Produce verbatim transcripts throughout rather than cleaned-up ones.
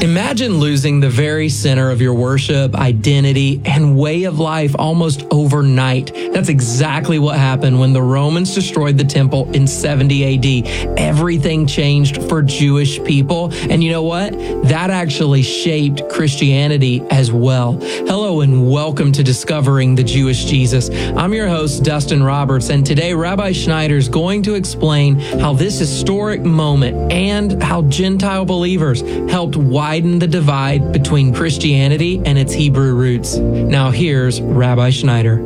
Imagine losing the very center of your worship, identity, and way of life almost overnight. That's exactly what happened when the Romans destroyed the temple in seventy A D. Everything changed for Jewish people. And you know what? That actually shaped Christianity as well. Hello and welcome to Discovering the Jewish Jesus. I'm your host, Dustin Roberts, and today Rabbi Schneider is going to explain how this historic moment and how Gentile believers helped widen the divide between Christianity and its Hebrew roots. Now here's Rabbi Schneider.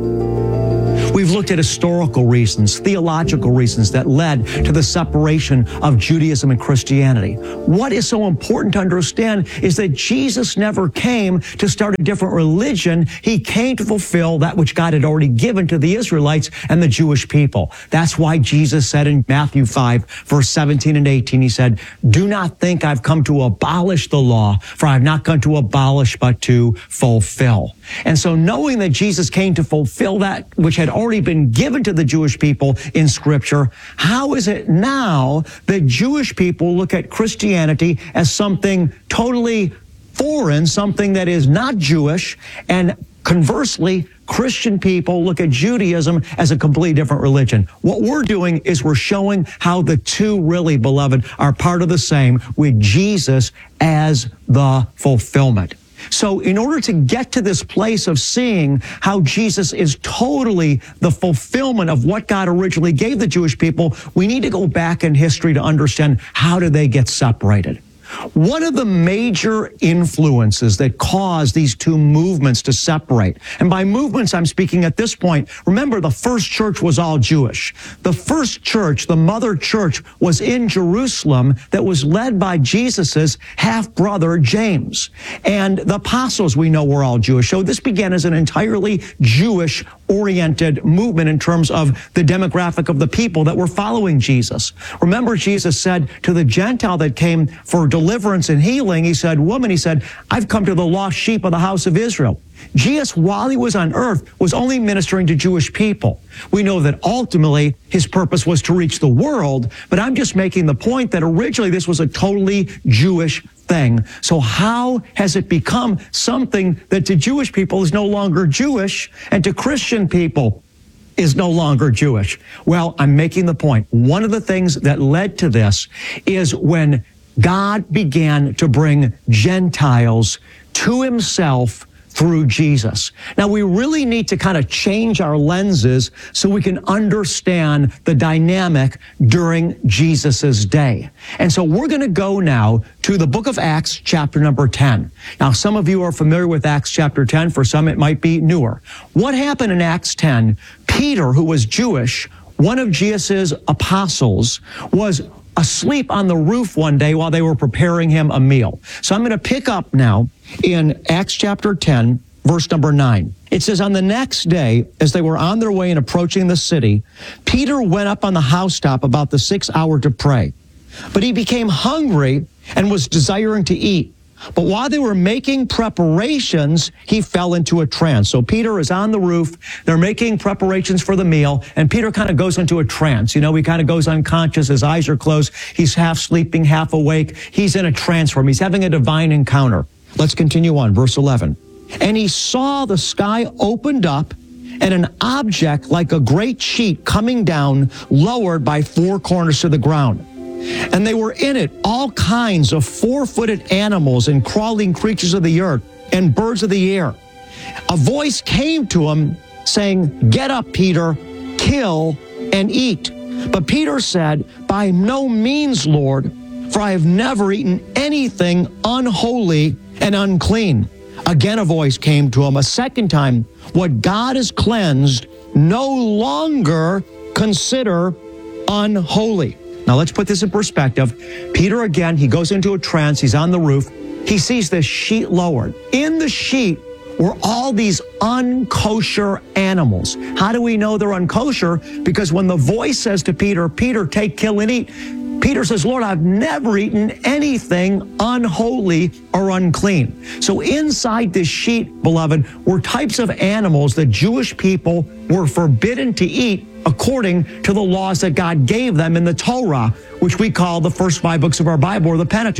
We've looked at historical reasons, theological reasons that led to the separation of Judaism and Christianity. What is so important to understand is that Jesus never came to start a different religion. He came to fulfill that which God had already given to the Israelites and the Jewish people. That's why Jesus said in Matthew five, verse seventeen and eighteen, he said, "Do not think I've come to abolish the law, for I've not come to abolish, but to fulfill." And so knowing that Jesus came to fulfill that which had already been given to the Jewish people in Scripture, how is it now that Jewish people look at Christianity as something totally foreign, something that is not Jewish, and conversely, Christian people look at Judaism as a completely different religion? What we're doing is we're showing how the two really, beloved, are part of the same, with Jesus as the fulfillment. So in order to get to this place of seeing how Jesus is totally the fulfillment of what God originally gave the Jewish people, we need to go back in history to understand how did they get separated. One of the major influences that caused these two movements to separate, and by movements I'm speaking at this point, remember the first church was all Jewish. The first church, the mother church, was in Jerusalem that was led by Jesus's half-brother James. And the apostles we know were all Jewish. So this began as an entirely Jewish-oriented movement in terms of the demographic of the people that were following Jesus. Remember, Jesus said to the Gentile that came for deliverance and healing, he said, "Woman," he said, "I've come to the lost sheep of the house of Israel." Jesus, while he was on earth, was only ministering to Jewish people. We know that ultimately his purpose was to reach the world, but I'm just making the point that originally this was a totally Jewish thing. So how has it become something that to Jewish people is no longer Jewish and to Christian people is no longer Jewish? Well, I'm making the point. One of the things that led to this is when God began to bring Gentiles to himself through Jesus. Now, we really need to kind of change our lenses so we can understand the dynamic during Jesus's day. And so we're going to go now to the book of Acts, chapter number ten. Now, some of you are familiar with Acts chapter ten. For some, it might be newer. What happened in Acts ten? Peter, who was Jewish, one of Jesus' apostles, was asleep on the roof one day while they were preparing him a meal. So I'm going to pick up now in Acts chapter ten, verse number nine. It says, "On the next day, as they were on their way and approaching the city, Peter went up on the housetop about the sixth hour to pray. But he became hungry and was desiring to eat. But while they were making preparations, he fell into a trance." So Peter is on the roof. They're making preparations for the meal, and Peter kind of goes into a trance. You know, he kind of goes unconscious. His eyes are closed. He's half sleeping, half awake. He's in a trance form. He's having a divine encounter. Let's continue on, verse eleven. "And he saw the sky opened up, and an object like a great sheet coming down, lowered by four corners to the ground. And they were in it all kinds of four-footed animals and crawling creatures of the earth and birds of the air. A voice came to him saying, 'Get up, Peter, kill and eat.' But Peter said, 'By no means, Lord, for I have never eaten anything unholy and unclean.' Again a voice came to him a second time, 'What God has cleansed, no longer consider unholy.'" Now let's put this in perspective. Peter, again, he goes into a trance. He's on the roof. He sees this sheet lowered. In the sheet were all these unkosher animals. How do we know they're unkosher? Because when the voice says to Peter, "Peter, take, kill, and eat," Peter says, "Lord, I've never eaten anything unholy or unclean." So inside this sheet, beloved, were types of animals that Jewish people were forbidden to eat according to the laws that God gave them in the Torah, which we call the first five books of our Bible, or the Pentateuch.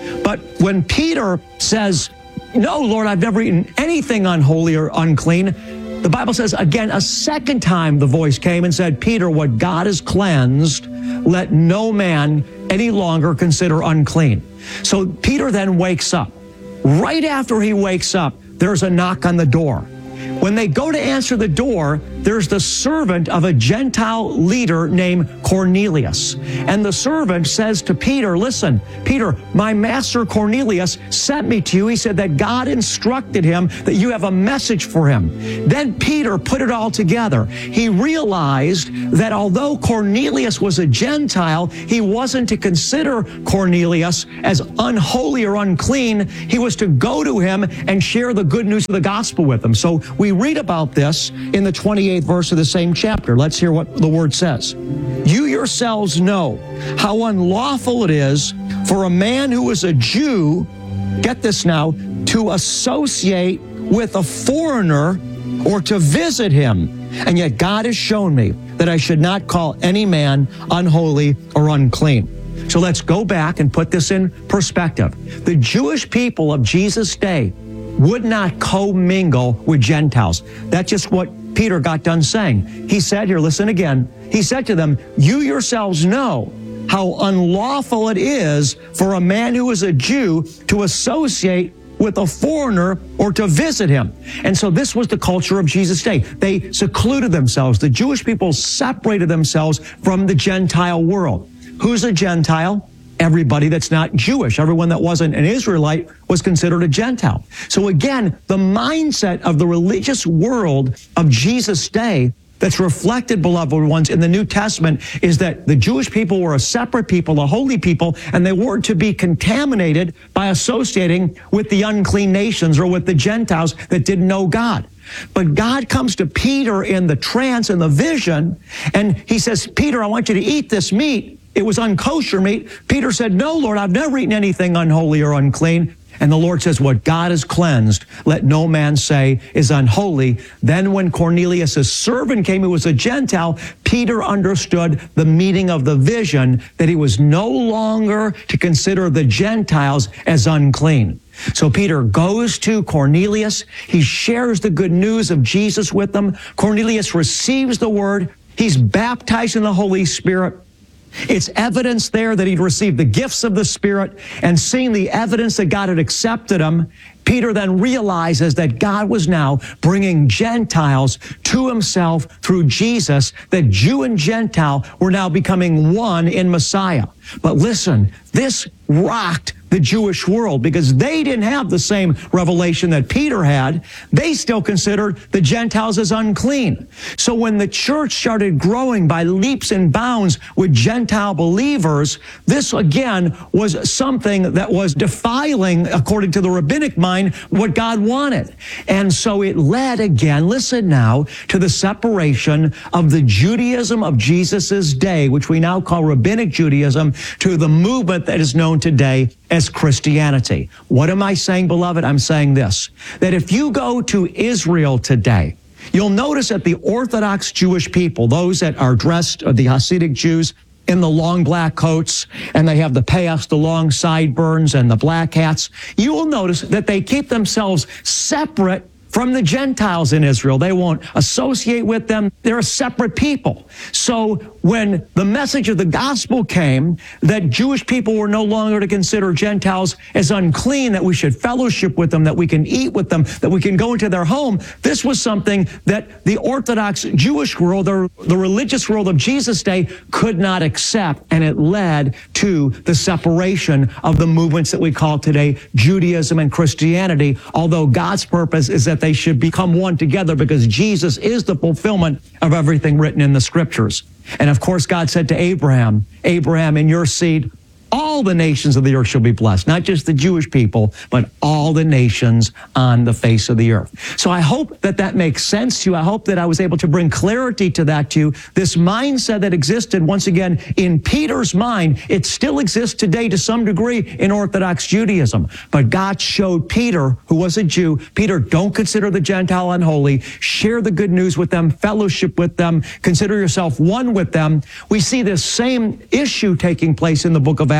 But when Peter says, no, Lord, I've never eaten anything unholy or unclean, the Bible says, again, a second time the voice came and said, Peter, what God has cleansed, let no man any longer consider unclean. So Peter then wakes up. Right after he wakes up, there's a knock on the door. When they go to answer the door, there's the servant of a Gentile leader named Cornelius. And the servant says to Peter, listen, Peter, my master Cornelius sent me to you. He said that God instructed him that you have a message for him. Then Peter put it all together. He realized that although Cornelius was a Gentile, he wasn't to consider Cornelius as unholy or unclean. He was to go to him and share the good news of the gospel with him. So we read about this in the twenty-eighth verse of the same chapter. Let's hear what the word says. You yourselves know how unlawful it is for a man who is a Jew, get this now, to associate with a foreigner or to visit him. And yet God has shown me that I should not call any man unholy or unclean. So let's go back and put this in perspective. The Jewish people of Jesus' day would not commingle with Gentiles. That's just what Peter got done saying. He said here, listen again, he said to them, you yourselves know how unlawful it is for a man who is a Jew to associate with a foreigner or to visit him. And so this was the culture of Jesus' day. They secluded themselves. The Jewish people separated themselves from the Gentile world. Who's a Gentile? Everybody that's not Jewish. Everyone that wasn't an Israelite was considered a Gentile. So again, the mindset of the religious world of Jesus' day that's reflected, beloved ones, in the New Testament is that the Jewish people were a separate people, a holy people, and they weren't to be contaminated by associating with the unclean nations or with the Gentiles that didn't know God. But God comes to Peter in the trance and the vision, and he says, Peter, I want you to eat this meat. It was unkosher meat. Peter said, no, Lord, I've never eaten anything unholy or unclean. And the Lord says, what God has cleansed, let no man say is unholy. Then when Cornelius' servant came, who was a Gentile, Peter understood the meaning of the vision, that he was no longer to consider the Gentiles as unclean. So Peter goes to Cornelius. He shares the good news of Jesus with them. Cornelius receives the word. He's baptized in the Holy Spirit. It's evidence there that he'd received the gifts of the Spirit, and seeing the evidence that God had accepted him, Peter then realizes that God was now bringing Gentiles to himself through Jesus, that Jew and Gentile were now becoming one in Messiah. But listen, this rocked the Jewish world because they didn't have the same revelation that Peter had. They still considered the Gentiles as unclean. So when the church started growing by leaps and bounds with Gentile believers, this again was something that was defiling, according to the rabbinic mind, what God wanted. And so it led again, listen now, to the separation of the Judaism of Jesus's day, which we now call Rabbinic Judaism, to the movement that is known today as Christianity. What am I saying, beloved? I'm saying this, that if you go to Israel today, you'll notice that the Orthodox Jewish people, those that are dressed, the Hasidic Jews, in the long black coats, and they have the payas, the long sideburns, and the black hats, you will notice that they keep themselves separate from the Gentiles in Israel. They won't associate with them. They're a separate people. So when the message of the gospel came that Jewish people were no longer to consider Gentiles as unclean, that we should fellowship with them, that we can eat with them, that we can go into their home, this was something that the Orthodox Jewish world, or the religious world of Jesus' day, could not accept, and it led to the separation of the movements that we call today Judaism and Christianity, although God's purpose is that they should become one together because Jesus is the fulfillment of everything written in the scriptures. And of course, God said to Abraham, Abraham, in your seed, all the nations of the earth shall be blessed, not just the Jewish people, but all the nations on the face of the earth. So I hope that that makes sense to you. I hope that I was able to bring clarity to that to you. This mindset that existed, once again, in Peter's mind, it still exists today to some degree in Orthodox Judaism. But God showed Peter, who was a Jew, Peter, don't consider the Gentile unholy. Share the good news with them, fellowship with them, consider yourself one with them. We see this same issue taking place in the book of Acts.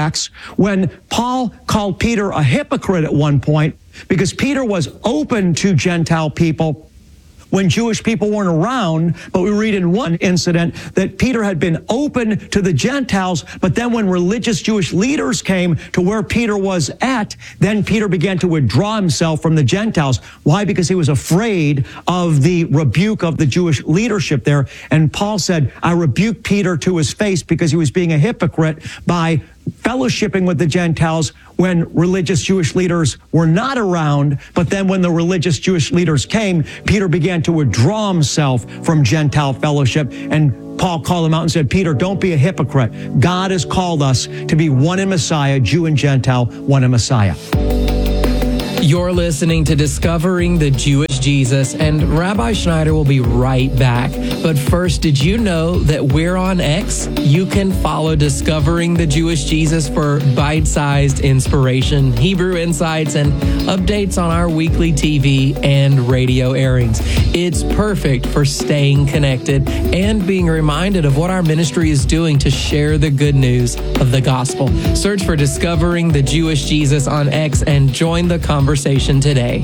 Acts when Paul called Peter a hypocrite at one point because Peter was open to Gentile people when Jewish people weren't around. But we read in one incident that Peter had been open to the Gentiles, but then when religious Jewish leaders came to where Peter was at, then Peter began to withdraw himself from the Gentiles. Why? Because he was afraid of the rebuke of the Jewish leadership there. And Paul said, I rebuked Peter to his face because he was being a hypocrite by fellowshipping with the Gentiles when religious Jewish leaders were not around. But then when the religious Jewish leaders came, Peter began to withdraw himself from Gentile fellowship. And Paul called him out and said, Peter, don't be a hypocrite. God has called us to be one in Messiah, Jew and Gentile, one in Messiah. You're listening to Discovering the Jewish Jesus, and Rabbi Schneider will be right back. But first, did you know that we're on X? You can follow Discovering the Jewish Jesus for bite-sized inspiration, Hebrew insights, and updates on our weekly T V and radio airings. It's perfect for staying connected and being reminded of what our ministry is doing to share the good news of the gospel. Search for Discovering the Jewish Jesus on X and join the conversation. Conversation today.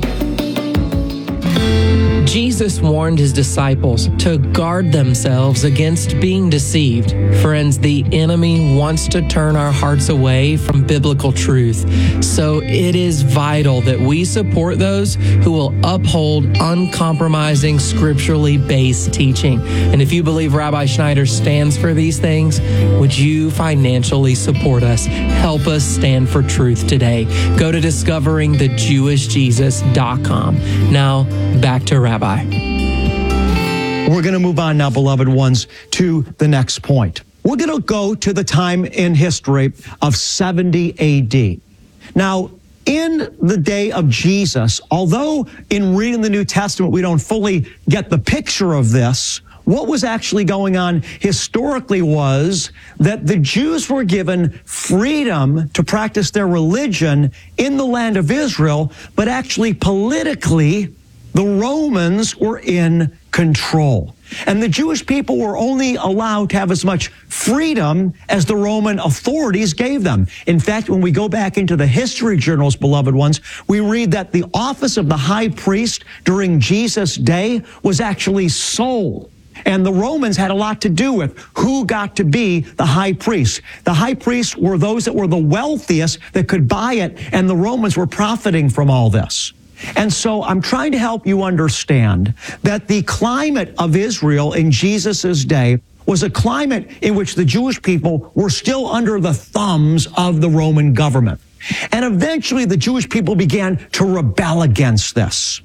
Jesus warned his disciples to guard themselves against being deceived. Friends, the enemy wants to turn our hearts away from biblical truth. So it is vital that we support those who will uphold uncompromising, scripturally based teaching. And if you believe Rabbi Schneider stands for these things, would you financially support us? Help us stand for truth today. Go to discovering the jewish jesus dot com. Now, back to Rabbi. We're going to move on now, beloved ones, to the next point. We're going to go to the time in history of seventy A D. Now, in the day of Jesus, although in reading the New Testament we don't fully get the picture of this, what was actually going on historically was that the Jews were given freedom to practice their religion in the land of Israel, but actually politically, the Romans were in control. And the Jewish people were only allowed to have as much freedom as the Roman authorities gave them. In fact, when we go back into the history journals, beloved ones, we read that the office of the high priest during Jesus' day was actually sold. And the Romans had a lot to do with who got to be the high priest. The high priests were those that were the wealthiest that could buy it, and the Romans were profiting from all this. And so I'm trying to help you understand that the climate of Israel in Jesus' day was a climate in which the Jewish people were still under the thumbs of the Roman government. And eventually the Jewish people began to rebel against this.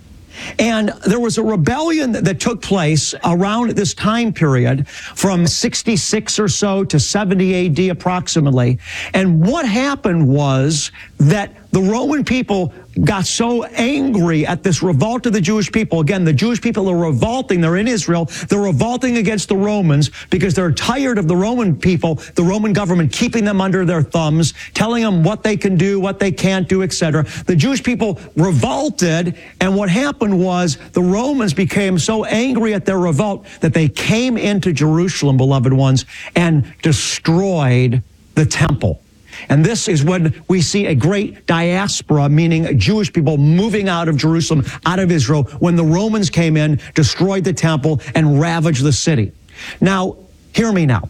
And there was a rebellion that took place around this time period from sixty-six or so to seventy A D approximately. And what happened was that the Roman people got so angry at this revolt of the Jewish people. Again, the Jewish people are revolting. They're in Israel. They're revolting against the Romans because they're tired of the Roman people, the Roman government keeping them under their thumbs, telling them what they can do, what they can't do, et cetera. The Jewish people revolted, and what happened was the Romans became so angry at their revolt that they came into Jerusalem, beloved ones, and destroyed the temple. And this is when we see a great diaspora, meaning Jewish people moving out of Jerusalem, out of Israel, when the Romans came in, destroyed the temple, and ravaged the city. Now, hear me now.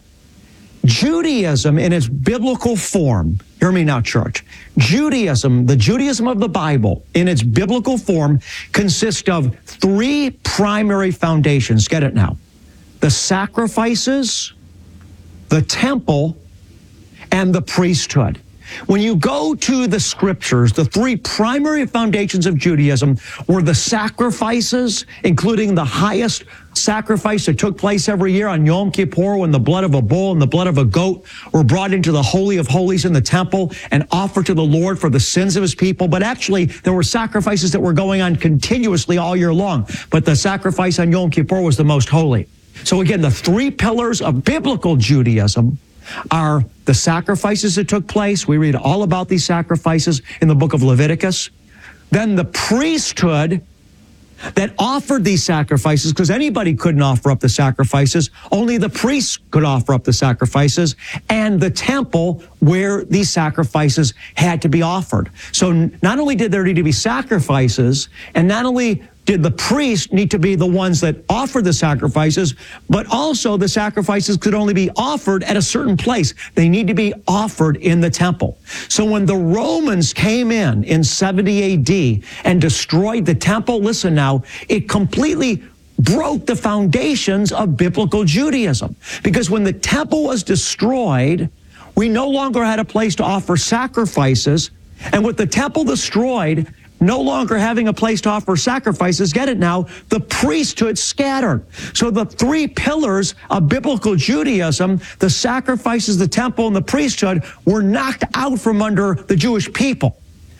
Judaism in its biblical form, hear me now, church. Judaism, the Judaism of the Bible, in its biblical form, consists of three primary foundations. Get it now. The sacrifices, the temple, and the priesthood. When you go to the scriptures, the three primary foundations of Judaism were the sacrifices, including the highest sacrifice that took place every year on Yom Kippur, when the blood of a bull and the blood of a goat were brought into the Holy of Holies in the temple and offered to the Lord for the sins of his people. But actually, there were sacrifices that were going on continuously all year long. But the sacrifice on Yom Kippur was the most holy. So again, the three pillars of biblical Judaism are the sacrifices that took place. We read all about these sacrifices in the book of Leviticus. Then the priesthood, that offered these sacrifices, because anybody couldn't offer up the sacrifices. Only the priests could offer up the sacrifices, and the temple where these sacrifices had to be offered. So not only did there need to be sacrifices, and not only did the priests need to be the ones that offered the sacrifices, but also the sacrifices could only be offered at a certain place. They need to be offered in the temple. So when the Romans came in in seventy A D and destroyed the temple, listen now, it completely broke the foundations of biblical Judaism. Because when the temple was destroyed, we no longer had a place to offer sacrifices. And with the temple destroyed, no longer having a place to offer sacrifices, get it now, the priesthood scattered. So the three pillars of biblical Judaism, the sacrifices, the temple, and the priesthood, were knocked out from under the Jewish people.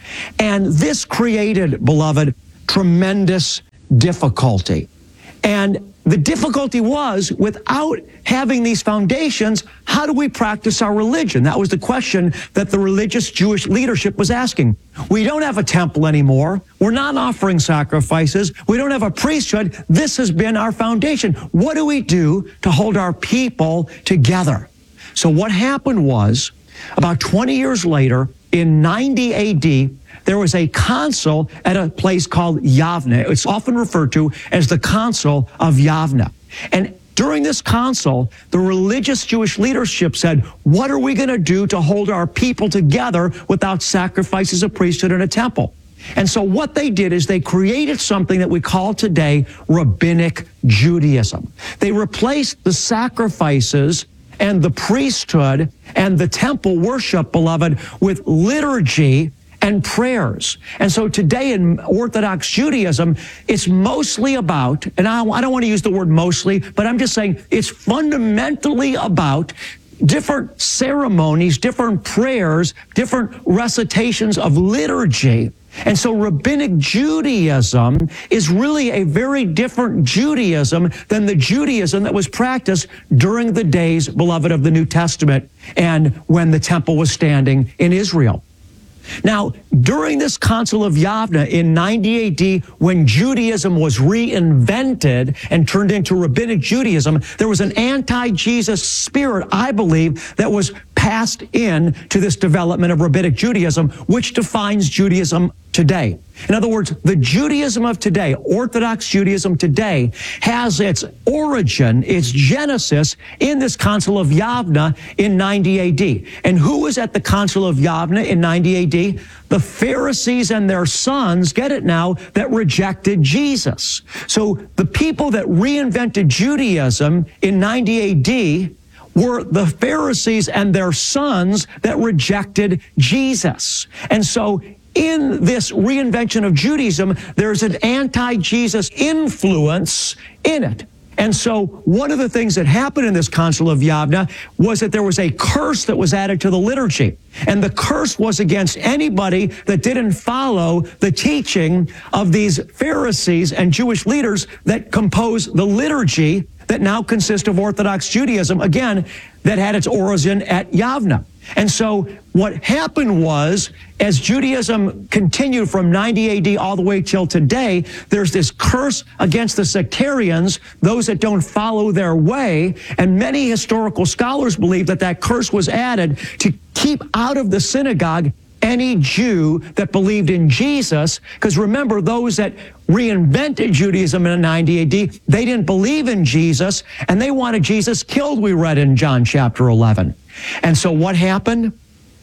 And this created, beloved, tremendous difficulty. And the difficulty was, without having these foundations, how do we practice our religion? That was the question that the religious Jewish leadership was asking. We don't have a temple anymore. We're not offering sacrifices. We don't have a priesthood. This has been our foundation. What do we do to hold our people together? So what happened was, about twenty years later, in ninety A D, there was a council at a place called Yavne. It's often referred to as the Council of Yavne. And during this council, the religious Jewish leadership said, what are we going to do to hold our people together without sacrifices, a priesthood, and a temple? And so what they did is they created something that we call today Rabbinic Judaism. They replaced the sacrifices and the priesthood and the temple worship, beloved, with liturgy and prayers. And so today in Orthodox Judaism, it's mostly about, and I, I don't want to use the word mostly, but I'm just saying it's fundamentally about different ceremonies, different prayers, different recitations of liturgy. And so Rabbinic Judaism is really a very different Judaism than the Judaism that was practiced during the days, beloved, of the New Testament and when the temple was standing in Israel. Now, during this Council of Yavne in ninety A D, when Judaism was reinvented and turned into Rabbinic Judaism, there was an anti-Jesus spirit, I believe, that was passed in to this development of Rabbinic Judaism, which defines Judaism today. In other words, the Judaism of today, Orthodox Judaism today, has its origin, its genesis in this Council of Yavne in ninety A D. And who was at the Council of Yavne in ninety A D? The Pharisees and their sons, get it now, that rejected Jesus. So the people that reinvented Judaism in ninety A D were the Pharisees and their sons that rejected Jesus. And so in this reinvention of Judaism, there's an anti-Jesus influence in it. And so one of the things that happened in this Council of Yavne was that there was a curse that was added to the liturgy. And the curse was against anybody that didn't follow the teaching of these Pharisees and Jewish leaders that compose the liturgy that now consists of Orthodox Judaism, again, that had its origin at Yavne. And so what happened was, as Judaism continued from ninety A D all the way till today, there's this curse against the sectarians, those that don't follow their way. And many historical scholars believe that that curse was added to keep out of the synagogue any Jew that believed in Jesus. Because remember, those that reinvented Judaism in ninety A D, they didn't believe in Jesus, and they wanted Jesus killed, we read in John chapter eleven. And so what happened?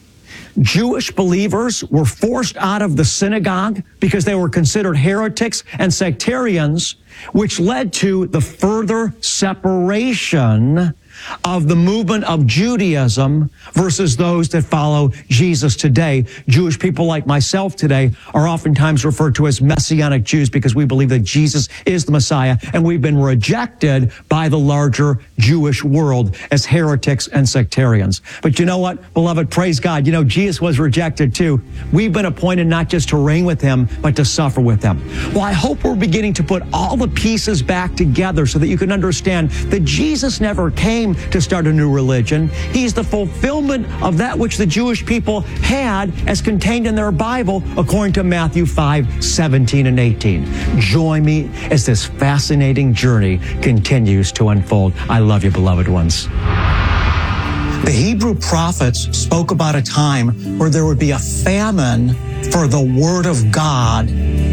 Jewish believers were forced out of the synagogue because they were considered heretics and sectarians, which led to the further separation of the movement of Judaism versus those that follow Jesus today. Jewish people like myself today are oftentimes referred to as Messianic Jews because we believe that Jesus is the Messiah, and we've been rejected by the larger Jewish world as heretics and sectarians. But you know what, beloved, praise God. You know, Jesus was rejected too. We've been appointed not just to reign with him, but to suffer with him. Well, I hope we're beginning to put all the pieces back together so that you can understand that Jesus never came came to start a new religion. He's the fulfillment of that which the Jewish people had as contained in their Bible, according to Matthew five, seventeen and eighteen. Join me as this fascinating journey continues to unfold. I love you, beloved ones. The Hebrew prophets spoke about a time where there would be a famine for the Word of God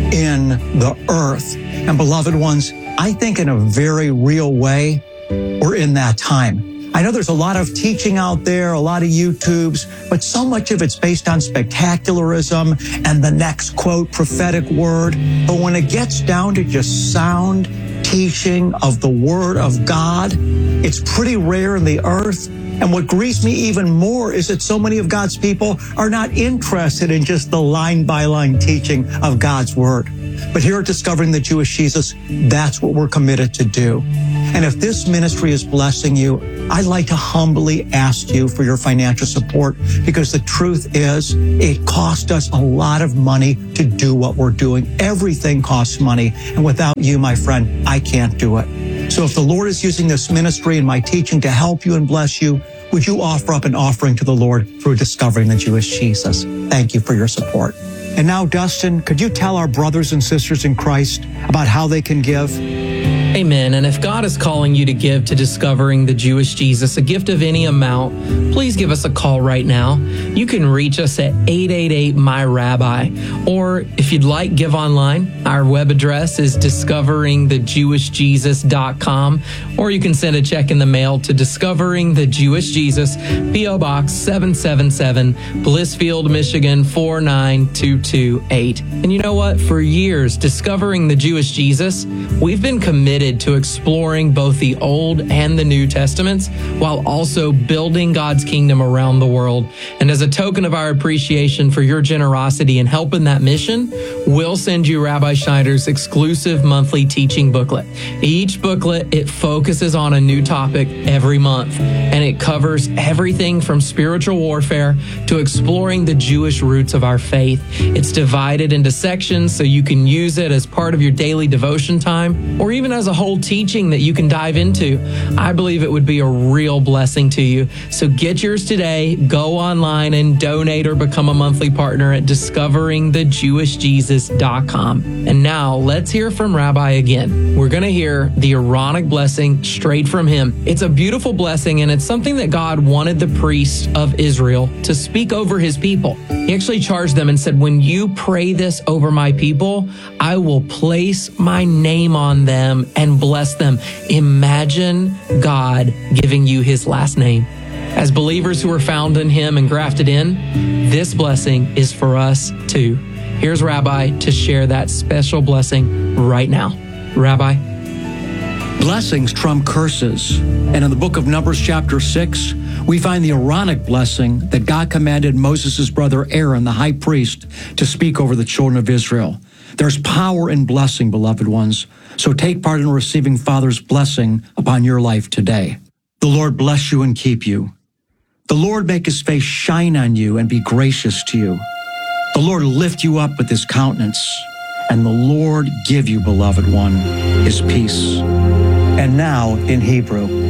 in the earth. And beloved ones, I think in a very real way, we're in that time. I know there's a lot of teaching out there, a lot of YouTubes, but so much of it's based on spectacularism and the next, quote, prophetic word. But when it gets down to just sound teaching of the Word of God, it's pretty rare in the earth. And what grieves me even more is that so many of God's people are not interested in just the line-by-line teaching of God's Word. But here at Discovering the Jewish Jesus, that's what we're committed to do. And if this ministry is blessing you, I'd like to humbly ask you for your financial support, because the truth is it cost us a lot of money to do what we're doing. Everything costs money. And without you, my friend, I can't do it. So if the Lord is using this ministry and my teaching to help you and bless you, would you offer up an offering to the Lord through Discovering the Jewish Jesus? Thank you for your support. And now, Dustin, could you tell our brothers and sisters in Christ about how they can give? Amen. And if God is calling you to give to Discovering the Jewish Jesus, a gift of any amount, please give us a call right now. You can reach us at eight eight eight, M Y Rabbi. Or if you'd like, give online. Our web address is discovering the jewish jesus dot com. Or you can send a check in the mail to Discovering the Jewish Jesus, P O Box seven seven seven, Blissfield, Michigan four nine two two eight. And you know what? For years, Discovering the Jewish Jesus, we've been committed to exploring both the Old and the New Testaments while also building God's kingdom around the world. And as a token of our appreciation for your generosity in helping that mission, we'll send you Rabbi Schneider's exclusive monthly teaching booklet. Each booklet, it focuses on a new topic every month, and it covers everything from spiritual warfare to exploring the Jewish roots of our faith. It's divided into sections so you can use it as part of your daily devotion time, or even as a whole teaching that you can dive into. I believe it would be a real blessing to you. So get yours today. Go online and donate or become a monthly partner at discovering the jewish jesus dot com. And now let's hear from Rabbi again. We're going to hear the Aaronic blessing straight from him. It's a beautiful blessing, and it's something that God wanted the priests of Israel to speak over his people. He actually charged them and said, when you pray this over my people, I will place my name on them and bless them. Imagine God giving you his last name. As believers who are found in him and grafted in, this blessing is for us too. Here's Rabbi to share that special blessing right now. Rabbi. Blessings trump curses. And in the book of Numbers chapter six, we find the Aaronic blessing that God commanded Moses' brother Aaron, the high priest, to speak over the children of Israel. There's power in blessing, beloved ones. So take part in receiving Father's blessing upon your life today. The Lord bless you and keep you. The Lord make his face shine on you and be gracious to you. The Lord lift you up with his countenance, and the Lord give you, beloved one, his peace. And now in Hebrew.